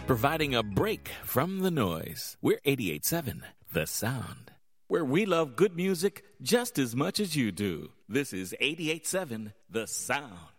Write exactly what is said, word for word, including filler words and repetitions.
providing a break from the noise. We're eighty-eight point seven, The Sound, where we love good music just as much as you do. This is eighty-eight point seven, The Sound.